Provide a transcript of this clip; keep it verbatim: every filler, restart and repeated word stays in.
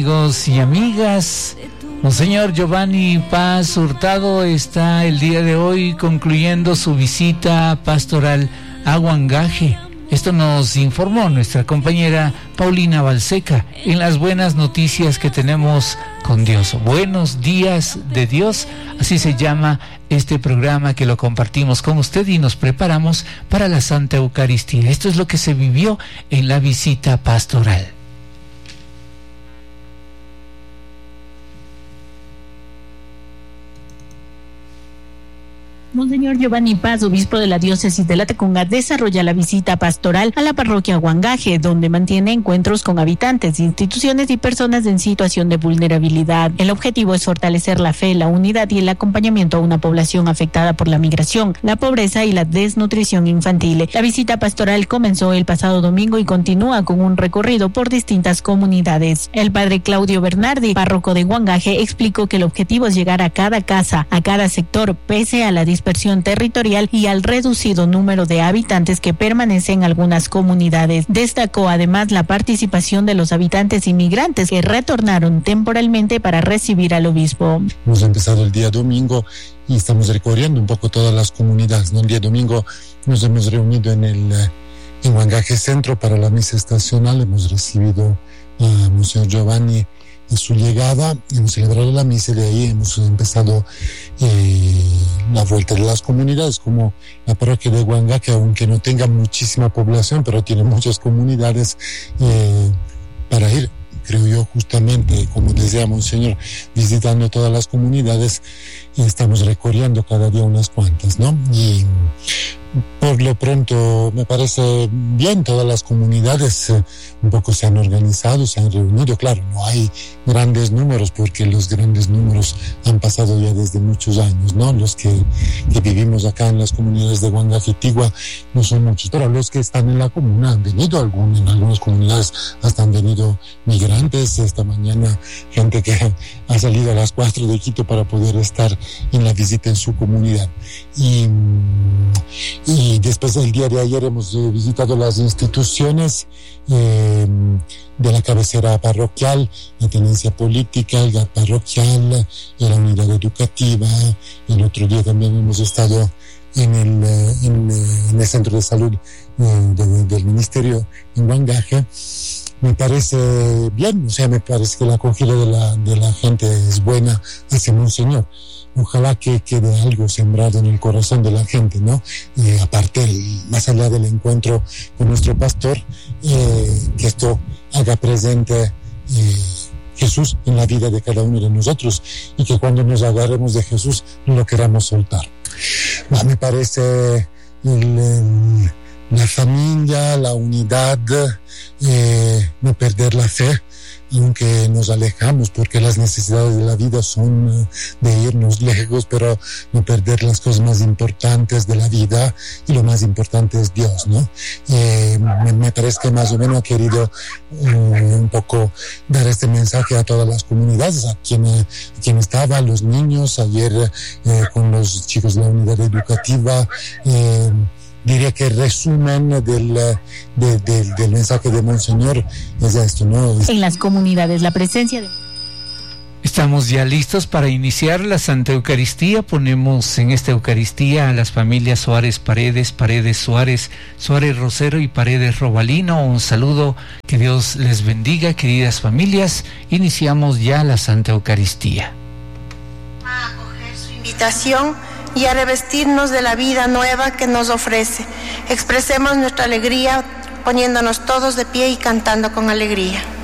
Amigos y amigas, Monseñor Giovanni Paz Hurtado está el día de hoy concluyendo su visita pastoral a Huangaje. Esto nos informó nuestra compañera Paulina Balseca en las buenas noticias que tenemos con Dios. Buenos días de Dios, así se llama este programa que lo compartimos con usted y nos preparamos para la Santa Eucaristía. Esto es lo que se vivió en la visita pastoral. Monseñor Giovanni Paz, obispo de la diócesis de Latacunga, desarrolla la visita pastoral a la parroquia Huangaje, donde mantiene encuentros con habitantes, instituciones y personas en situación de vulnerabilidad. El objetivo es fortalecer la fe, la unidad y el acompañamiento a una población afectada por la migración, la pobreza y la desnutrición infantil. La visita pastoral comenzó el pasado domingo y continúa con un recorrido por distintas comunidades. El padre Claudio Bernardi, párroco de Huangaje, explicó que el objetivo es llegar a cada casa, a cada sector, pese a la dispersión territorial y al reducido número de habitantes que permanecen en algunas comunidades. Destacó además la participación de los habitantes inmigrantes que retornaron temporalmente para recibir al obispo. Hemos empezado el día domingo y estamos recorriendo un poco todas las comunidades, ¿no? El día domingo nos hemos reunido en el en Huangaje Centro para la misa estacional. Hemos recibido a Monseñor Giovanni en su llegada, hemos celebrado la misa y de ahí hemos empezado eh, la vuelta de las comunidades, como la parroquia de Huangaje, aunque no tenga muchísima población, pero tiene muchas comunidades eh, para ir, creo yo, justamente, como decía Monseñor, visitando todas las comunidades y estamos recorriendo cada día unas cuantas, ¿no? Y por lo pronto me parece bien, todas las comunidades eh, un poco se han organizado, se han reunido. Claro, no hay grandes números porque los grandes números han pasado ya desde muchos años, ¿no? Los que, que vivimos acá en las comunidades de Huangaje y Tigua no son muchos, pero los que están en la comuna han venido, algún, en algunas comunidades hasta han venido migrantes. Esta mañana gente que ha salido a las cuatro de Quito para poder estar en la visita en su comunidad. Y Y después del día de ayer hemos eh, visitado las instituciones eh, de la cabecera parroquial, la tenencia política, el G A T parroquial, la unidad educativa. El otro día también hemos estado en el, en, en el centro de salud eh, de, del ministerio en Huangaje. Me parece bien, o sea, me parece que la acogida de la, de la gente es buena hacia Monseñor. Ojalá que quede algo sembrado en el corazón de la gente, ¿no? Eh, aparte, más allá del encuentro con nuestro pastor, eh, que esto haga presente eh, Jesús en la vida de cada uno de nosotros y que cuando nos agarremos de Jesús no lo queramos soltar. Bah, me parece el, el, la familia, la unidad, eh, no perder la fe, aunque nos alejamos, porque las necesidades de la vida son de irnos lejos, pero no perder las cosas más importantes de la vida, y lo más importante es Dios, ¿no? Eh, me, me parece que más o menos ha querido eh, un poco dar este mensaje a todas las comunidades, a quien, a quien estaba, a los niños, ayer eh, con los chicos de la unidad educativa. eh, Diría que el resumen del, de, de, del mensaje de Monseñor es esto, ¿no? En las comunidades, la presencia de... Estamos ya listos para iniciar la Santa Eucaristía. Ponemos en esta Eucaristía a las familias Suárez Paredes, Paredes Suárez, Suárez Rosero y Paredes Robalino. Un saludo, que Dios les bendiga, queridas familias. Iniciamos ya la Santa Eucaristía. A acoger su invitación y a revestirnos de la vida nueva que nos ofrece. Expresemos nuestra alegría poniéndonos todos de pie y cantando con alegría.